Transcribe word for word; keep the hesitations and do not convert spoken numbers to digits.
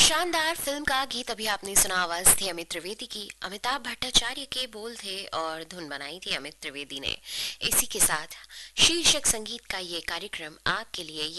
शानदार फिल्म का गीत अभी आपने सुना। आवाज थी अमित त्रिवेदी की, अमिताभ भट्टाचार्य के बोल थे और धुन बनाई थी अमित त्रिवेदी ने। इसी के साथ शीर्षक संगीत का ये कार्यक्रम आपके लिए